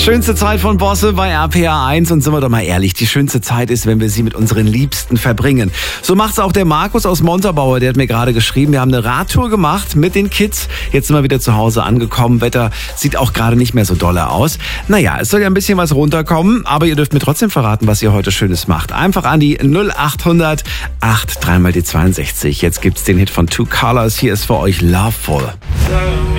Schönste Zeit von Bosse bei RPA 1 und sind wir doch mal ehrlich, die schönste Zeit ist, wenn wir sie mit unseren Liebsten verbringen. So macht's auch der Markus aus Montabaur, der hat mir gerade geschrieben, wir haben eine Radtour gemacht mit den Kids, jetzt sind wir wieder zu Hause angekommen, Wetter sieht auch gerade nicht mehr so dolle aus. Naja, es soll ja ein bisschen was runterkommen, aber ihr dürft mir trotzdem verraten, was ihr heute Schönes macht. Einfach an die 0800 83 mal die 62. Jetzt gibt's den Hit von Two Colors, hier ist für euch Loveful.